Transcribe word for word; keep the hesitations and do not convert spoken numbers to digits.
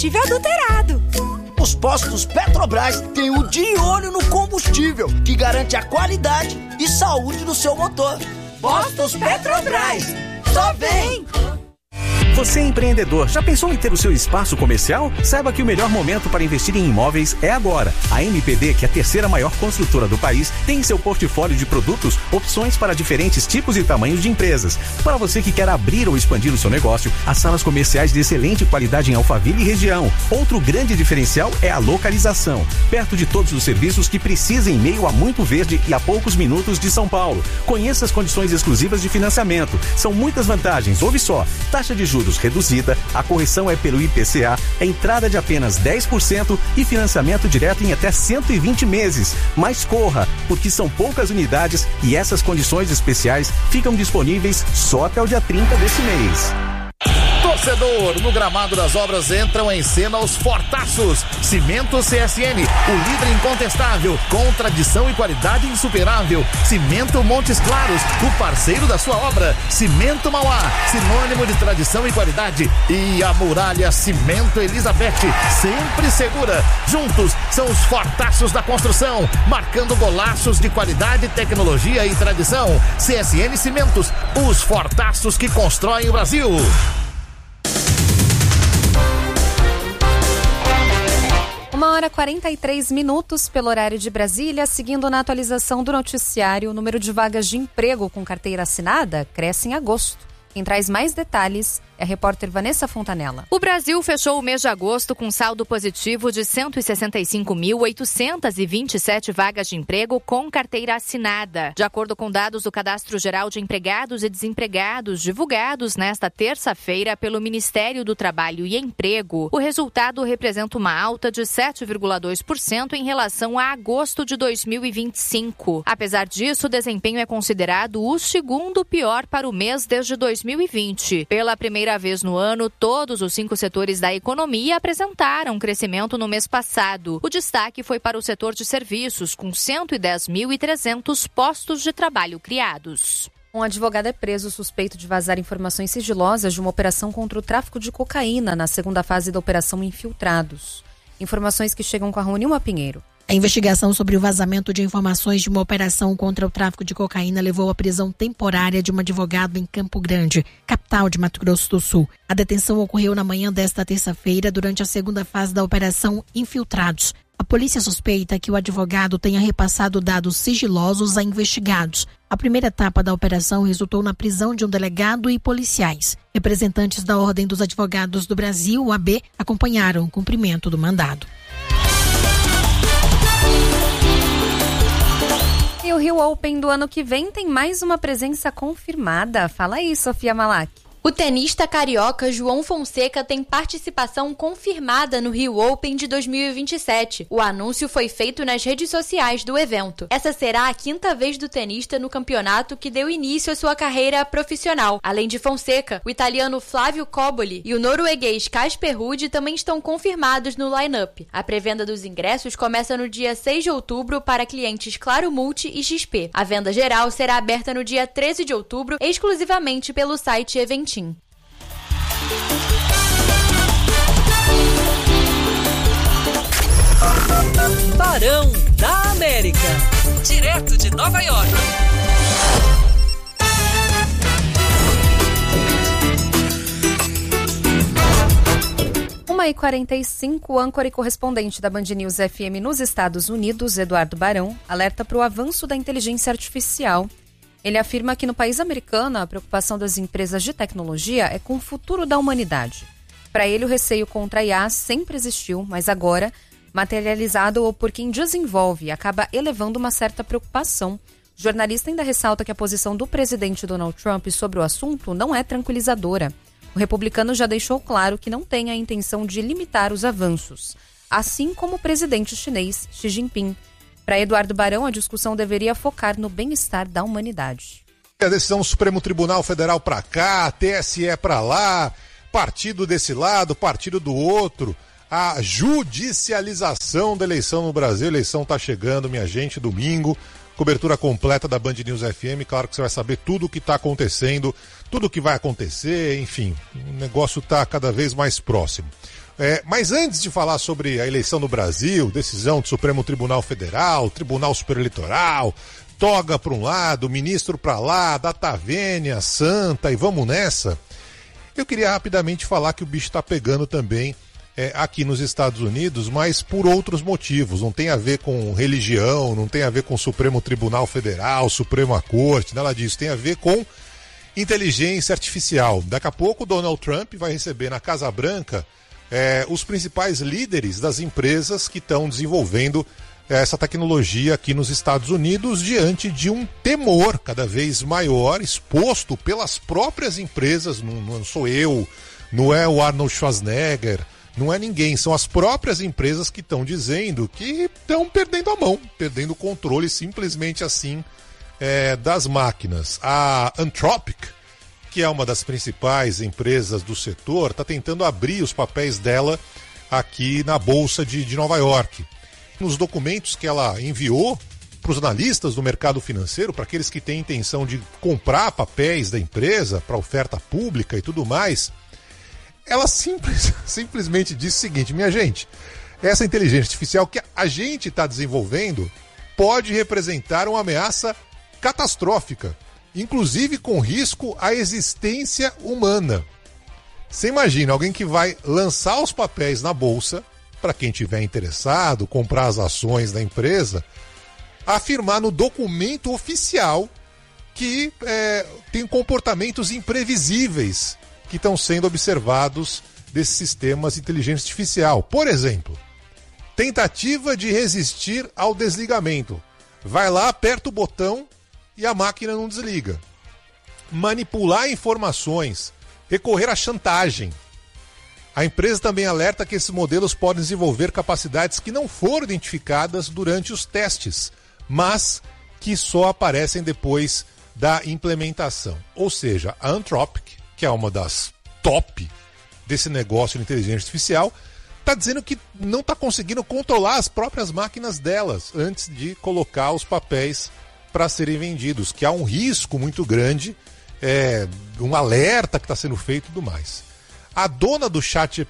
combustível adulterado. Os postos Petrobras têm o de olho no combustível, que garante a qualidade e saúde do seu motor. Postos Petrobras, só vem! Você é empreendedor, já pensou em ter o seu espaço comercial? Saiba que o melhor momento para investir em imóveis é agora. A M P D, que é a terceira maior construtora do país, tem em seu portfólio de produtos opções para diferentes tipos e tamanhos de empresas. Para você que quer abrir ou expandir o seu negócio, as salas comerciais de excelente qualidade em Alphaville e região. Outro grande diferencial é a localização, perto de todos os serviços que precisa em meio a muito verde e a poucos minutos de São Paulo. Conheça as condições exclusivas de financiamento. São muitas vantagens. Ouve só, taxa de juros reduzida, a correção é pelo I P C A, a entrada de apenas dez por cento e financiamento direto em até cento e vinte meses. Mas corra, porque são poucas unidades e essas condições especiais ficam disponíveis só até o dia trinta desse mês. Torcedor, no gramado das obras entram em cena os fortaços. Cimento C S N, o líder incontestável, com tradição e qualidade insuperável. Cimento Montes Claros, o parceiro da sua obra. Cimento Mauá, sinônimo de tradição e qualidade. E a Muralha Cimento Elizabeth, sempre segura. Juntos são os fortaços da construção, marcando golaços de qualidade, tecnologia e tradição. C S N Cimentos, os fortaços que constroem o Brasil. Uma hora e quarenta e três minutos pelo horário de Brasília. Seguindo na atualização do noticiário, o número de vagas de emprego com carteira assinada cresce em agosto. Quem traz mais detalhes é a repórter Vanessa Fontanella. O Brasil fechou o mês de agosto com saldo positivo de cento e sessenta e cinco mil, oitocentos e vinte e sete vagas de emprego com carteira assinada. De acordo com dados do Cadastro Geral de Empregados e Desempregados, divulgados nesta terça-feira pelo Ministério do Trabalho e Emprego, o resultado representa uma alta de sete vírgula dois por cento em relação a agosto de dois mil e vinte e cinco. Apesar disso, o desempenho é considerado o segundo pior para o mês desde dois mil e vinte. Pela primeira vez no ano, todos os cinco setores da economia apresentaram crescimento no mês passado. O destaque foi para o setor de serviços, com cento e dez mil e trezentos postos de trabalho criados. Um advogado é preso suspeito de vazar informações sigilosas de uma operação contra o tráfico de cocaína na segunda fase da Operação Infiltrados. Informações que chegam com a Ronilma Pinheiro. A investigação sobre o vazamento de informações de uma operação contra o tráfico de cocaína levou à prisão temporária de um advogado em Campo Grande, capital de Mato Grosso do Sul. A detenção ocorreu na manhã desta terça-feira, durante a segunda fase da Operação Infiltrados. A polícia suspeita que o advogado tenha repassado dados sigilosos a investigados. A primeira etapa da operação resultou na prisão de um delegado e policiais. Representantes da Ordem dos Advogados do Brasil, O A B, acompanharam o cumprimento do mandado. E o Rio Open do ano que vem tem mais uma presença confirmada. Fala aí, Sofia Malak. O tenista carioca João Fonseca tem participação confirmada no Rio Open de dois mil e vinte e sete. O anúncio foi feito nas redes sociais do evento. Essa será a quinta vez do tenista no campeonato que deu início à sua carreira profissional. Além de Fonseca, o italiano Flávio Cobolli e o norueguês Casper Ruud também estão confirmados no line-up. A pré-venda dos ingressos começa no dia seis de outubro para clientes Claro Multi e X P. A venda geral será aberta no dia treze de outubro, exclusivamente pelo site Eventim. Barão da América, direto de Nova York. uma e quarenta e cinco, o âncora e correspondente da Band News F M nos Estados Unidos, Eduardo Barão, alerta para o avanço da inteligência artificial. Ele afirma que no país americano a preocupação das empresas de tecnologia é com o futuro da humanidade. Para ele, o receio contra a I A sempre existiu, mas agora, materializado por quem desenvolve, acaba elevando uma certa preocupação. O jornalista ainda ressalta que a posição do presidente Donald Trump sobre o assunto não é tranquilizadora. O republicano já deixou claro que não tem a intenção de limitar os avanços, assim como o presidente chinês Xi Jinping. Para Eduardo Barão, a discussão deveria focar no bem-estar da humanidade. A decisão do Supremo Tribunal Federal para cá, T S E para lá, partido desse lado, partido do outro, a judicialização da eleição no Brasil. A eleição está chegando, minha gente, domingo. Cobertura completa da Band News F M, claro que você vai saber tudo o que está acontecendo, tudo o que vai acontecer, enfim, o negócio está cada vez mais próximo. É, mas antes de falar sobre a eleição no Brasil, decisão do Supremo Tribunal Federal, Tribunal Superior Eleitoral, toga para um lado, ministro para lá, data vênia, santa e vamos nessa, eu queria rapidamente falar que o bicho está pegando também é, aqui nos Estados Unidos, mas por outros motivos. Não tem a ver com religião, não tem a ver com o Supremo Tribunal Federal, Suprema Corte, nada disso. Tem a ver com inteligência artificial. Daqui a pouco o Donald Trump vai receber na Casa Branca É, os principais líderes das empresas que estão desenvolvendo é, essa tecnologia aqui nos Estados Unidos diante de um temor cada vez maior exposto pelas próprias empresas. Não, não sou eu, não é o Arnold Schwarzenegger, não é ninguém, são as próprias empresas que estão dizendo que estão perdendo a mão, perdendo o controle simplesmente assim é, das máquinas. A Anthropic, que é uma das principais empresas do setor, está tentando abrir os papéis dela aqui na Bolsa de, de Nova York. Nos documentos que ela enviou para os analistas do mercado financeiro, para aqueles que têm intenção de comprar papéis da empresa para oferta pública e tudo mais, ela simples, simplesmente disse o seguinte: minha gente, essa inteligência artificial que a gente está desenvolvendo pode representar uma ameaça catastrófica, inclusive com risco à existência humana. Você imagina alguém que vai lançar os papéis na bolsa, para quem tiver interessado, comprar as ações da empresa, afirmar no documento oficial que é, tem comportamentos imprevisíveis que estão sendo observados desses sistemas de inteligência artificial. Por exemplo, tentativa de resistir ao desligamento. Vai lá, aperta o botão e a máquina não desliga. Manipular informações, recorrer à chantagem. A empresa também alerta que esses modelos podem desenvolver capacidades que não foram identificadas durante os testes, mas que só aparecem depois da implementação. Ou seja, a Anthropic, que é uma das top desse negócio de inteligência artificial, está dizendo que não está conseguindo controlar as próprias máquinas delas antes de colocar os papéis para serem vendidos, que há um risco muito grande, é, um alerta que está sendo feito e tudo mais. A dona do chat